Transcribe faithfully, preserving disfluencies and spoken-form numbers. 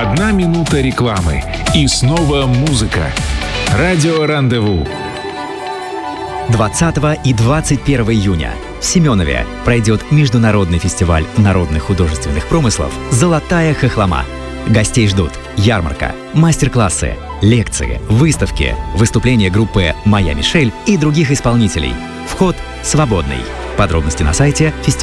Одна минута рекламы. И снова музыка. Радио «Рандеву». двадцатого и двадцать первого июня в Семенове пройдет международный фестиваль народных художественных промыслов «Золотая хохлома». Гостей ждут ярмарка, мастер-классы, лекции, выставки, выступления группы «Моя Мишель» и других исполнителей. Вход свободный. Подробности на сайте фестиваля.